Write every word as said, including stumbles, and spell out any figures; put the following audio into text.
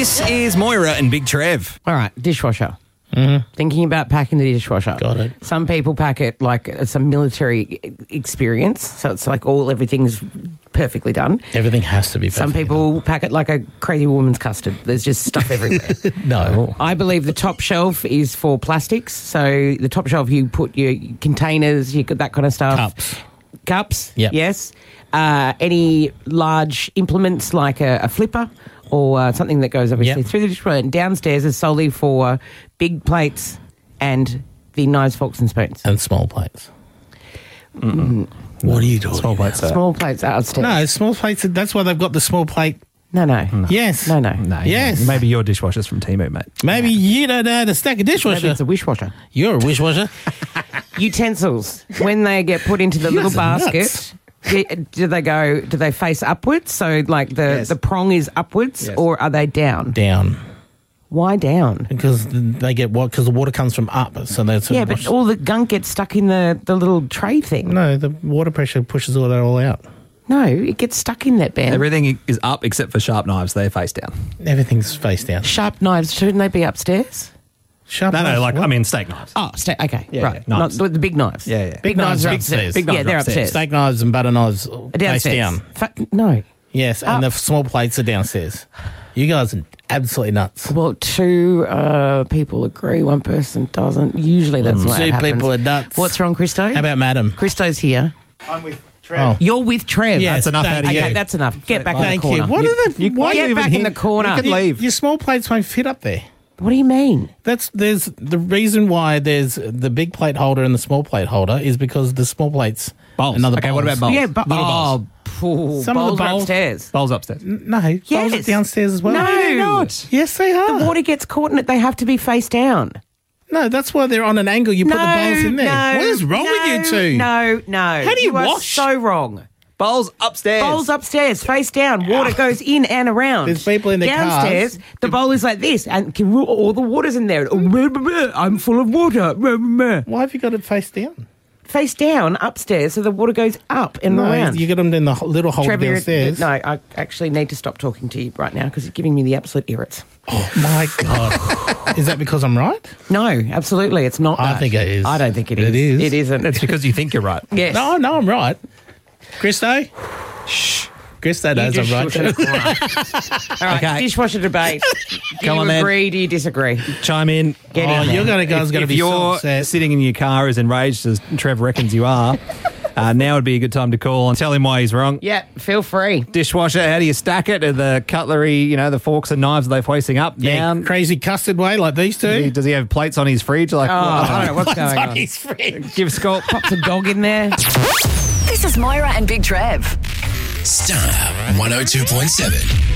This is Moira and Big Trev. All right, dishwasher. Mm-hmm. Thinking about packing the dishwasher. Got it. Some people pack it like it's a military experience, so it's like all everything's perfectly done. Everything has to be perfect. Some people pack it like a crazy woman's custard. There's just stuff everywhere. No. I believe the top shelf is for plastics. So the top shelf, you put your containers, you got that kind of stuff. Cups. Cups, Yep. yes. Uh, any large implements like a, a flipper or uh, something that goes obviously Yep. through the dishwasher. And downstairs is solely for big plates and the knives, forks and spoons. And small plates. Mm-mm. What are you doing? Small plates. Small plates are upstairs. No, small plates. That's why they've got the small plate. No, no. no. Yes. No, no. No, Yes. Maybe your dishwasher's from Temu, mate. Maybe you don't know how to stack a dishwasher. Maybe it's a wishwasher. You're a dishwasher. Utensils, when they get put into the You little guys are basket, nuts. do, do they go? Do they face upwards? So, like the, Yes. the prong is upwards, Yes. or are they down? Down. Why down? Because they get what? Because the water comes from up. So that's Yeah, but all the gunk gets stuck in the, the little tray thing. no, the water pressure pushes all that all out. No, it gets stuck in that, Ben. Everything is up except for sharp knives. They're face down. Everything's face down. Sharp knives, shouldn't they be upstairs? Sharp No, no, knives, like, what? I mean, steak knives. Oh, sta- okay, Yeah, right. yeah, Not knives. the, the big knives. Yeah, yeah. Big, knives, are are upstairs. upstairs. Big yeah, knives they're are upstairs. upstairs. steak knives and butter knives Are face downstairs. down. Fa- no. Yes, and Up. the small plates are downstairs. You guys are absolutely nuts. Well, two uh, people agree, one person doesn't. Usually that's what Two happens. people are nuts. What's wrong, Christo? How about Madam? Christo's here. I'm with Oh. You're with Trev. Yes, That's enough thank out of you. Okay, you. that's enough. Get back Thank in the you. corner. What are the? why get are you back even in the here? corner. You can Your- leave. Your small plates won't fit up there. What do you mean? That's there's the reason why there's the big plate holder and the small plate holder is because the small plates. Bowls. Another Okay, what bowls. about bowls? Yeah, but Little oh, bowls. phew, Some of the bowls are bowls- upstairs. Bowls upstairs. No, bowls Yes. are downstairs as well. No. they're not. Yes, they are. The water gets caught in it. They have to be face down. No, that's why they're on an angle. You put no, the bowls in there. no, what is wrong no, with you two? No, no. How do you are wash? so wrong. Bowls upstairs. Bowls upstairs, face down. Water goes in and around. There's people in their Downstairs, cars. the bowl is like this, and can- all the water's in there. I'm full of water. Why have you got it face down? Face down upstairs, so the water goes up and No, around. you get them in the ho- little hole Trevor, you're- downstairs. no, I actually need to stop talking to you right now because you're giving me the absolute irrits. Oh my god! Is that because I'm right? No, absolutely, it's not. I that. think it is. I don't think it is. It is. It isn't. It's because you think you're right. yes. No, no, I'm right. Christo, shh. Christo You knows I'm just right. shush in a corner. All right, Okay. dishwasher debate. Do Come you on, then. agree? Do you disagree? Chime in. Get Oh, in there. you're gonna guys If, going to if be so you're upset. sitting in your car as enraged as Trev reckons you are, uh, now would be a good time to call and tell him why he's wrong. Yeah, feel free. Dishwasher, how do you stack it? Are the cutlery, you know, the forks and knives, are they facing up, Yeah, down? crazy custard way like these Does he, two. does he have plates on his fridge? Like, Oh, I don't know what's going on. He's fridge. give Scott. Pops a dog in there. This is Moira and Big Trev. Star one oh two point seven.